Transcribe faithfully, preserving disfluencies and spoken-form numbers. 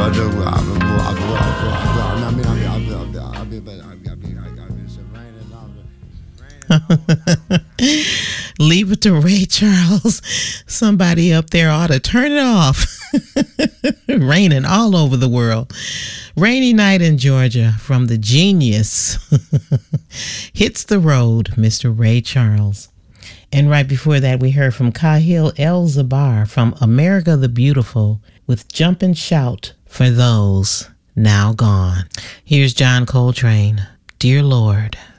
Leave it to Ray Charles. Somebody up there ought to turn it off. Raining all over the world. Rainy night in Georgia from the genius. Hits the road, Mister Ray Charles. And right before that, we heard from Kahil El-Zabar from America the Beautiful with Jump and Shout for Those Now Gone. Here's John Coltrane, Dear Lord.